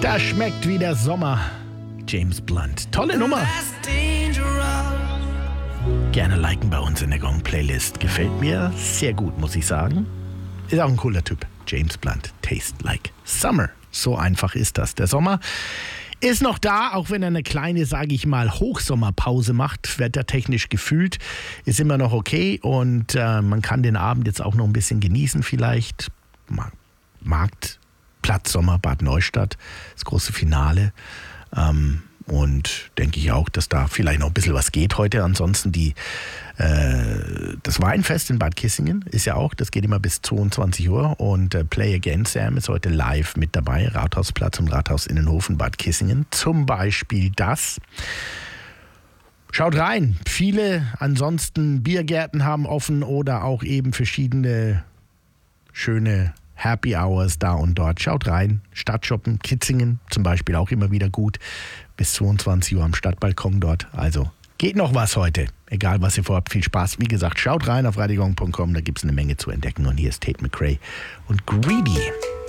Das schmeckt wie der Sommer. James Blunt. Tolle Nummer. Gerne liken bei uns in der Gong-Playlist. Gefällt mir sehr gut, muss ich sagen. Ist auch ein cooler Typ. James Blunt. Taste like summer. So einfach ist das. Der Sommer ist noch da, auch wenn er eine kleine, sage ich mal, Hochsommerpause macht. Wettertechnisch gefühlt ist immer noch okay. Und man kann den Abend jetzt auch noch ein bisschen genießen vielleicht. Marktplatz Sommer, Bad Neustadt. Das große Finale. Und denke ich auch, dass da vielleicht noch ein bisschen was geht heute. Ansonsten das Weinfest in Bad Kissingen ist ja auch, das geht immer bis 22 Uhr. Und Play Again Sam ist heute live mit dabei. Rathausplatz und Rathaus Innenhofen, Bad Kissingen. Zum Beispiel das. Schaut rein. Viele ansonsten Biergärten haben offen oder auch eben verschiedene schöne Happy Hours da und dort. Schaut rein. Stadtshoppen, Kitzingen zum Beispiel auch immer wieder gut. Bis 22 Uhr am Stadtbalkon dort. Also geht noch was heute. Egal, was ihr vorhabt. Viel Spaß. Wie gesagt, schaut rein auf radiogong.com. Da gibt es eine Menge zu entdecken. Und hier ist Tate McRae und Greedy.